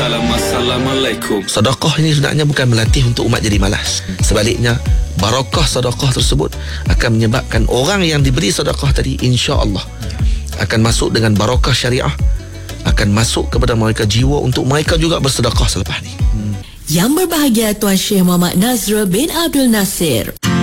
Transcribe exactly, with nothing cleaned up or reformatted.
salam, assalamualaikum. Sedekah ini sebenarnya bukan melatih untuk umat jadi malas. Sebaliknya, barakah sedekah tersebut akan menyebabkan orang yang diberi sedekah tadi insya-Allah akan masuk dengan barakah syariah, akan masuk kepada mereka jiwa untuk mereka juga bersedekah selepas ni. Yang berbahagia Tuan Syekh Muhammad Nazrul bin Abdul Nasir.